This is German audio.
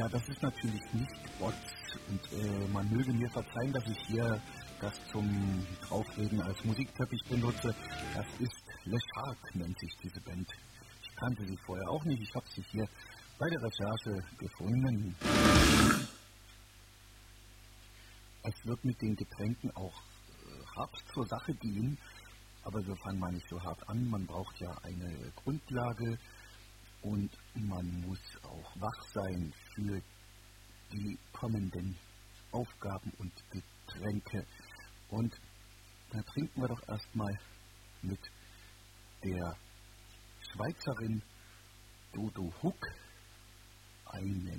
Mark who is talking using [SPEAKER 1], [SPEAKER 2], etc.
[SPEAKER 1] Ja, das ist natürlich nicht Bots und man möge mir verzeihen, dass ich hier das zum Draufreden als Musikteppich benutze. Das ist Le Shark, nennt sich diese Band. Ich kannte sie vorher auch nicht, ich habe sie hier bei der Recherche gefunden. Es wird mit den Getränken auch hart zur Sache gehen, aber wir fangen mal nicht so hart an. Man braucht ja eine Grundlage und man muss auch wach sein für die kommenden Aufgaben und Getränke. Und da trinken wir doch erstmal mit der Schweizerin Dodo Huck eine